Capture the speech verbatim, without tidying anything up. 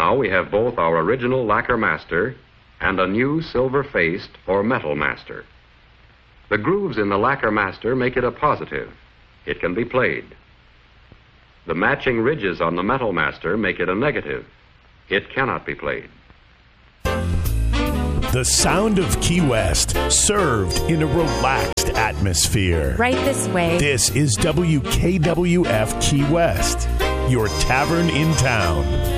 Now we have both our original lacquer master and a new silver-faced or metal master. The grooves in the lacquer master make it a positive. It can be played. The matching ridges on the metal master make it a negative. It cannot be played. The sound of Key West, served in a relaxed atmosphere. Right this way. This is W K W F Key West, your tavern in town.